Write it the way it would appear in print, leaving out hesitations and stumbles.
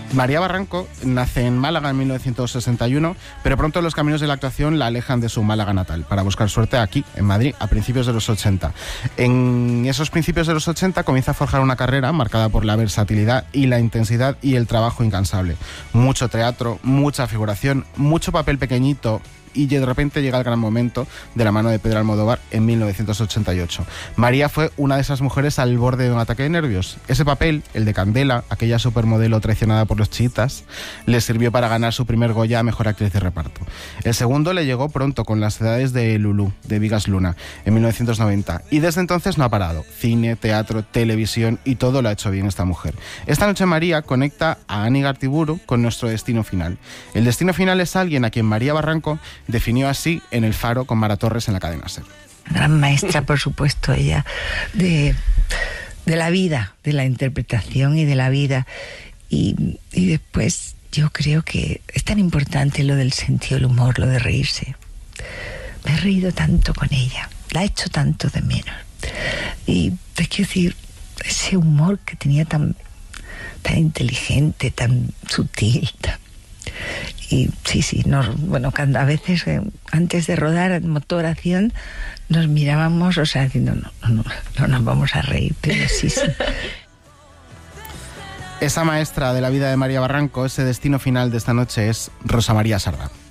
María Barranco nace en Málaga en 1961, pero pronto los caminos de la actuación la alejan de su Málaga natal para buscar suerte aquí, en Madrid, a principios de los 80. En esos principios de los 80 comienza a forjar una carrera marcada por la versatilidad y la intensidad y el trabajo incansable. Mucho teatro, mucha figuración, mucho papel pequeñito, y de repente llega el gran momento de la mano de Pedro Almodóvar en 1988. María fue una de esas mujeres al borde de un ataque de nervios. Ese papel, el de Candela, aquella supermodelo traicionada por los chiitas, le sirvió para ganar su primer Goya a Mejor Actriz de Reparto. El segundo le llegó pronto con Las edades de Lulú, de Vigas Luna, en 1990. Y desde entonces no ha parado. Cine, teatro, televisión y todo lo ha hecho bien esta mujer. Esta noche María conecta a Ani Gartiburu con nuestro destino final. El destino final es alguien a quien María Barranco definió así en El Faro con Mara Torres en la cadena SER. Gran maestra, por supuesto, ella, de la vida, de la interpretación y de la vida. Y después yo creo que es tan importante lo del sentido del humor, lo de reírse. Me he reído tanto con ella, la he hecho tanto de menos. Y te quiero decir, ese humor que tenía tan inteligente, tan sutil, y sí, bueno, a veces antes de rodar Motoración nos mirábamos, o sea, diciendo no nos vamos a reír, pero sí. Esa maestra de la vida de María Barranco, ese destino final de esta noche es Rosa María Sardá.